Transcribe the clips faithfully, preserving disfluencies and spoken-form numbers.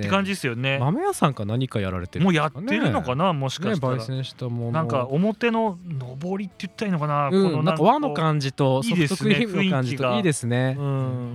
感じですよね。 豆屋さんか何かやられてるんですかね。 もうやってるのかな、もしかしたら、 ね、焙煎したものなんか表の上りって言ったらいいのかな、 うん、 このなんか和の感じとソフトクリームの感じといいですね。 うん、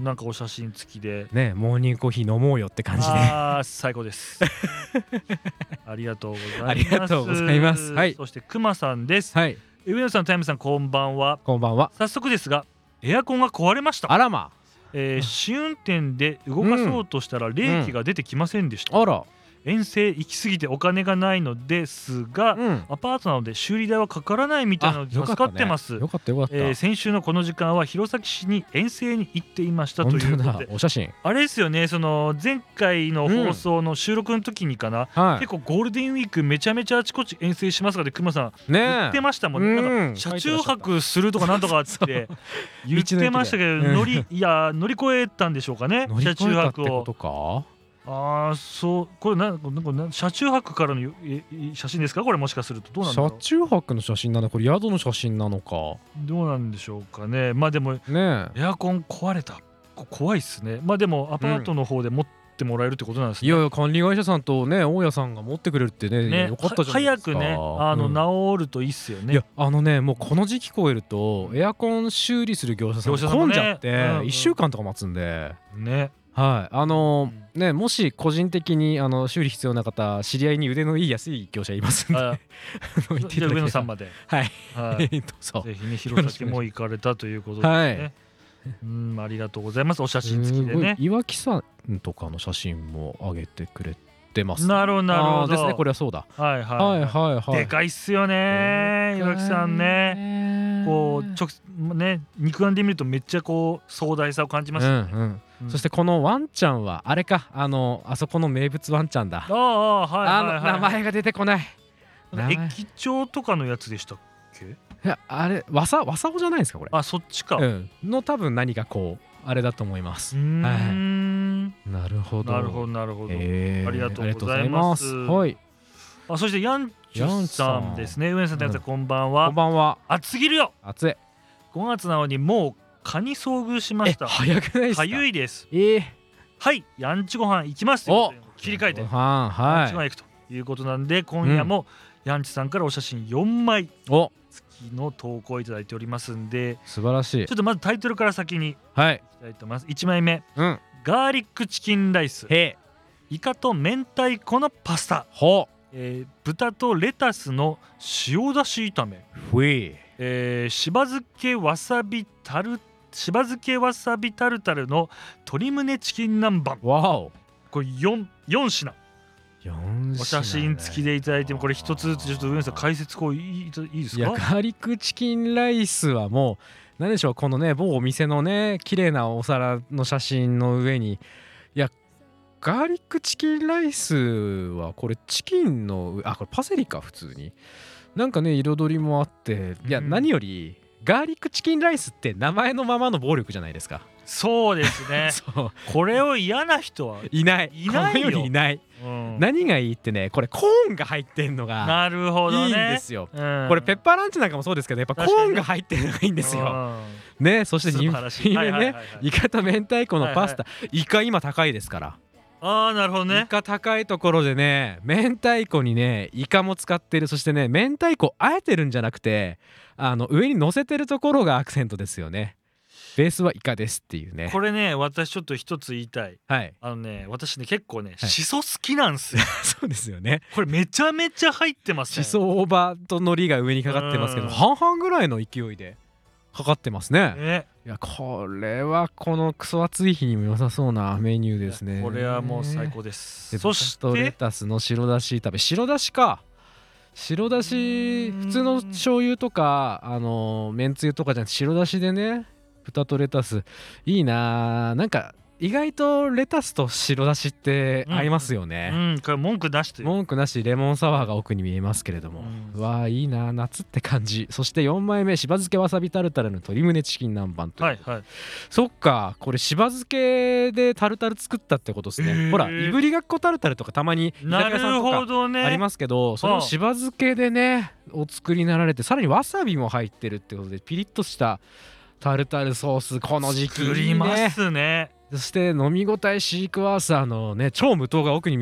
なんかお写真付きでね、モーニングコーヒー飲もうよって感じで、 あー最高ですありがとうございます。 ありがとうございます。はい、 そしてくまさんです。 はい、 上野さん、タイムさん、こんばんは。 こんばんは。 早速ですが、エアコンが壊れました。 あらま、 えー、試運転で動かそうとしたら冷気が出てきませんでした。 あら、 遠征行き過ぎてお金がないのですが、 うん、 アパートなので修理代はかからないみたいなので助かってます。 よかったよかった。 えー、先週のこの時間は弘前市に遠征に行っていましたということで、 お写真あれですよね、その前回の放送の収録の時にかな、 うん、はい、 結構ゴールデンウィークめちゃめちゃあちこち遠征しますがで、熊さんね言ってましたもんね。 うん、 なんか車中泊するとかなんとかって言ってましたけど、 道の駅で乗りいや乗り越えたんでしょうかね、 乗り車中越えたって泊を。 ことか。 ああ、そうこれななんかな車中泊からのよえ写真ですか、これ。もしかするとどうなんだろう。 車中泊の写真なの、これ宿の写真なのか、 どうなんでしょうかね。まあでもねエアコン壊れた、こ怖いっすね。まあでもアパートの方で持ってもらえるってことなんですね。 いやいや、管理会社さんとね、大家さんが持ってくれるってね、 ね、 よかったじゃないですか。 早くね、あの、 うん、 治るといいっすよね。 いや、あのね、もうこの時期超えるとエアコン修理する業者さん業者さんもね混んじゃってうんうんいっしゅうかんとか待つんで、 ね、 はい、あのうんね、もし個人的にあの修理必要な方、知り合いに腕のいい安い業者いますんで、 ああの言っていじゃあ上ただければ、 野さんまで、 はい、 はいどうぞ。 ぜひね、弘前も行かれたということですね。 はい、 うん、ありがとうございます。お写真付きすごいでね。 岩木さんとかの写真も上げてくれてます。 なるほどなるほどあーですね、これはそうだ。 はいはいはいはいはい。 でかいっすよね、岩木さんね。こう直ね、肉眼で見るとめっちゃこう壮大さを感じますよね。 うんうん、 うんそしてこのワンちゃんはあれか、あのあそこの名物ワンちゃんだ。 ああ、はいあのはいはい。 名前が出てこない。名前駅長とかのやつでしたっけ？ いや、あれわさわさおじゃないですかこれ。 あ、そっちか。 う、 うんの多分何かこうあれだと思います。 ーん、 なるほど。 なるほどなるほど。 えーありがとうございます。 ありがとうございます。はい。 あ、そしてヤンチュさんですね。上野さんとやつ、こんばんは。 こんばんは。 暑すぎるよ。 暑い。 ごがつなのにもう蚊に遭遇しました。 え、早くないですか。 かゆいです。 えー、 はい、ヤンチご飯行きますおよ。切り替えて。 ご飯、 ヤンチごはい。 飯行くということなんで、今夜もヤンチさんからお写真よんまいお、 付きの投稿いただいておりますんで、 素晴らしいちょ。っとまずタイトルから先にいきはい。 たいと思います。いちまいめ、 うん。 ガーリックチキンライス、 へ、 イカと明太子のパスタ、 ほ、 えー豚とレタスの塩だし炒め、 ふい。 えー、しば漬けわさびタルしば漬けわさびタルタルの鶏胸チキン南蛮。 わお。 これ 4, 4品四お写真付きでいただいても、これ一つずつちょっと上野さん解説こういいいいですいや、 か？ ガーリックチキンライスはもう何でしょう、このね某お店のね綺麗なお皿の写真の上に、いやガーリックチキンライスはこれチキンの、あ、これパセリか、普通になんかね彩りもあって、いや、 うん何よりガーリックチキンライスって名前のままの暴力じゃないですか。 そうですねそう、 これを嫌な人はいないいないよこの世にいない、 うん何がいいってね、これコーンが入ってんのがなるほどね。 いいんですよ。 うんこれペッパーランチなんかもそうですけど、やっぱコーンが入ってるのがいいんですよ。ね、そしてにまいめね、イカと明太子のパスタ、イカ今高いですから。 ああ、なるほどね。 イカ高いところでね、明太子にねイカも使ってる。そしてね、明太子あえてるんじゃなくて、あの上に乗せてるところがアクセントですよね。ベースはイカですっていうね。 これね、私ちょっと一つ言いたい。 はい、 あのね、私ね結構ね、 はい、 しそ好きなんですよそうですよね。 これめちゃめちゃ入ってますね。 しそ大葉と海苔が上にかかってますけど、 うん半々ぐらいの勢いでかかってますね。 ね、 いや、これはこのクソ暑い日にも良さそうなメニューですね。 これはもう最高です。 で、 そし豚とレてタスの白だし炒め、白だしか、白だし、普通の醤油とかあのめんつゆとかじゃなくて白だしでね、豚とレタスいいなあ。なんか意外とレタスと白だしって合いますよね。 うん、これ文句なしという。 文句なし。レモンサワーが奥に見えますけれども、 うん、 うわあいいな、夏って感じ。そしてよんまいめ、しば漬けわさびタルタルの鶏胸チキン南蛮という。 はいはい。 そっか、これしば漬けでタルタル作ったってことですね。 えーほら、いぶりがっこタルタルとかたまに居なる酒屋さんとかほどね。 ありますけど、それをしば漬けでねお作りになられて、さらにわさびも入ってるってことで、ピリッとしたタルタルソース、この時期いいね。 作りますね。 そして飲み応えシークワーサーのね超無糖が奥に見